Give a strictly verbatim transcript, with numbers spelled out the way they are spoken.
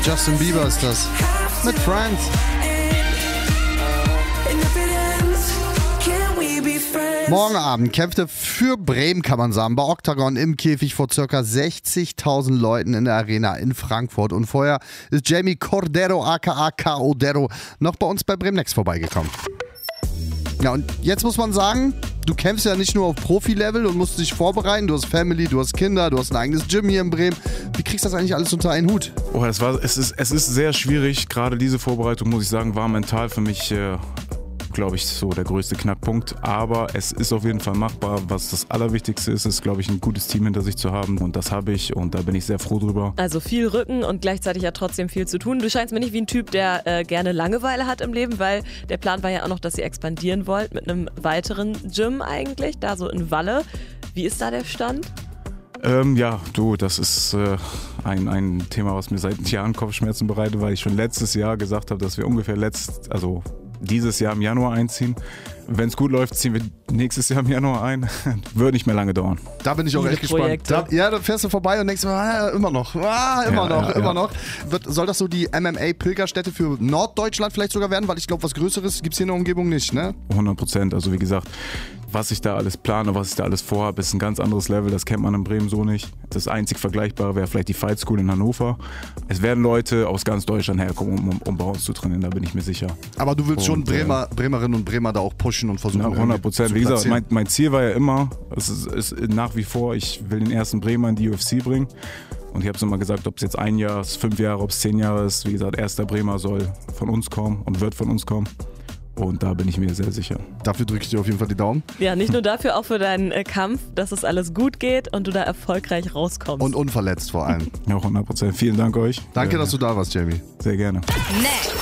Justin Bieber ist das. Mit Friends. Morgen Abend kämpft er für Bremen, kann man sagen, bei Octagon im Käfig vor ca. sechzigtausend Leuten in der Arena in Frankfurt. Und vorher ist Jamie Cordero aka Cordero noch bei uns bei Bremen Next vorbeigekommen. Ja, und jetzt muss man sagen, du kämpfst ja nicht nur auf Profi-Level und musst dich vorbereiten. Du hast Family, du hast Kinder, du hast ein eigenes Gym hier in Bremen. Wie kriegst du das eigentlich alles unter einen Hut? Oh, das war, es ist, es ist sehr schwierig. Gerade diese Vorbereitung, muss ich sagen, war mental für mich, äh, glaube ich, so der größte Knackpunkt. Aber es ist auf jeden Fall machbar. Was das Allerwichtigste ist, ist, glaube ich, ein gutes Team hinter sich zu haben. Und das habe ich und da bin ich sehr froh drüber. Also viel Rücken und gleichzeitig ja trotzdem viel zu tun. Du scheinst mir nicht wie ein Typ, der äh, gerne Langeweile hat im Leben, weil der Plan war ja auch noch, dass ihr expandieren wollt mit einem weiteren Gym eigentlich, da so in Walle. Wie ist da der Stand? Ähm, ja, du, das ist äh, ein, ein Thema, was mir seit Jahren Kopfschmerzen bereitet, weil ich schon letztes Jahr gesagt habe, dass wir ungefähr letzt, also dieses Jahr im Januar einziehen. Wenn es gut läuft, ziehen wir nächstes Jahr im Januar ein. Wird nicht mehr lange dauern. Da bin ich auch Viele echt gespannt. Da, ja, da fährst du vorbei und denkst, ah, immer noch, ah, immer Ja, noch, ja, immer ja. noch. Wird, soll das so die M M A-Pilgerstätte für Norddeutschland vielleicht sogar werden? Weil ich glaube, was Größeres gibt es hier in der Umgebung nicht, ne? hundert Prozent. Also wie gesagt, was ich da alles plane, was ich da alles vorhabe, ist ein ganz anderes Level. Das kennt man in Bremen so nicht. Das einzig Vergleichbare wäre vielleicht die Fight School in Hannover. Es werden Leute aus ganz Deutschland herkommen, um, um, um bei uns zu trainieren, da bin ich mir sicher. Aber du willst Und, schon Bremer, Bremerinnen und Bremer da auch pushen und versuchen. Ja, hundert Prozent. zu Wie gesagt, platzieren. mein, mein Ziel war ja immer, es ist, ist nach wie vor, ich will den ersten Bremer in die U F C bringen. Und ich habe es immer gesagt, ob es jetzt ein Jahr ist, fünf Jahre, ob es zehn Jahre ist. Wie gesagt, erster Bremer soll von uns kommen und wird von uns kommen. Und da bin ich mir sehr sicher. Dafür drücke ich dir auf jeden Fall die Daumen. Ja, nicht nur dafür, auch für deinen äh, Kampf, dass es alles gut geht und du da erfolgreich rauskommst. Und unverletzt vor allem. Ja, hundert Prozent. Vielen Dank euch. Danke, ja, dass du da warst, Jamie. Sehr gerne. Next.